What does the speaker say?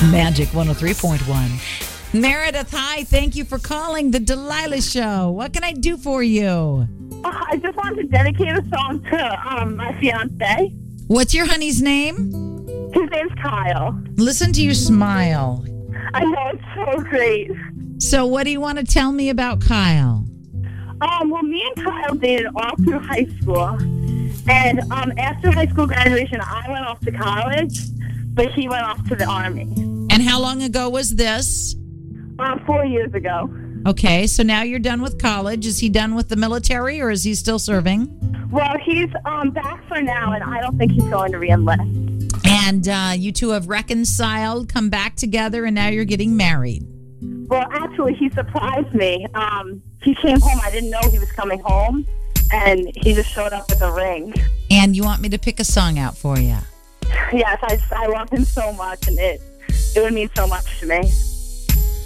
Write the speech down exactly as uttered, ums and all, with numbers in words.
Magic one oh three point one. Meredith, hi. Thank you for calling the Delilah Show. What can I do for you? Oh, I just wanted to dedicate a song to um, my fiance. What's your honey's name? His name's Kyle. Listen to you smile. I know, it's so great. So what do you want to tell me about Kyle? Um, well, me and Kyle dated all through high school. And um, after high school graduation, I went off to college, but he went off to the Army. And how long ago was this? Uh, four years ago. Okay, so now you're done with college. Is he done with the military, or is he still serving? Well, he's um, back for now, and I don't think he's going to re-enlist. And uh, you two have reconciled, come back together, and now you're getting married. Well, actually, he surprised me. Um, he came home. I didn't know he was coming home, and he just showed up with a ring. And you want me to pick a song out for you? Yes, I, I love him so much, and it, it would mean so much to me.